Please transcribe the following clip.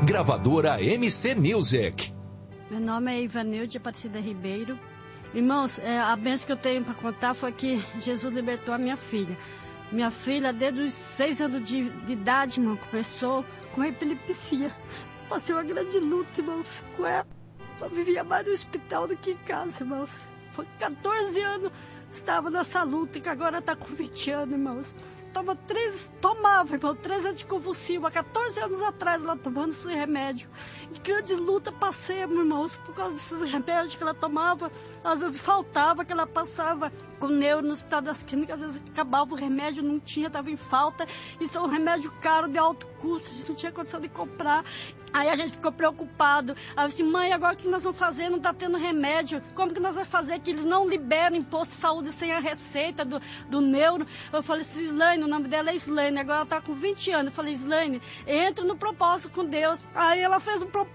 Gravadora MC Music. Meu nome é Ivanilde Aparecida Ribeiro. Irmãos, a bênção que eu tenho para contar foi que Jesus libertou a minha filha. Minha filha, desde os 6 anos de idade, irmão, começou com epilepsia. Passei uma grande luta, irmãos, com ela. Eu vivia mais no hospital do que em casa, irmãos. Foi 14 anos, estava nessa luta, que agora está com 20 anos, irmãos. Tomava, irmão, 3 anticonvulsivos. Há 14 anos atrás ela tomando esse remédio. E grande luta passei, irmãos, por causa desses remédios que ela tomava. Às vezes faltava, que ela passava com neuro no hospital das clínicas. Às vezes acabava o remédio, não tinha, estava em falta. Isso é um remédio caro, de alto custo, a gente não tinha condição de comprar. Aí a gente ficou preocupado. Aí eu disse, mãe, agora o que nós vamos fazer? Não está tendo remédio. Como que nós vamos fazer? Que eles não liberam imposto de saúde sem a receita do neuro. Eu falei assim, Islaine, o nome dela é Islaine, agora ela está com 20 anos. Eu falei, Islaine, entra no propósito com Deus. Aí ela fez um propósito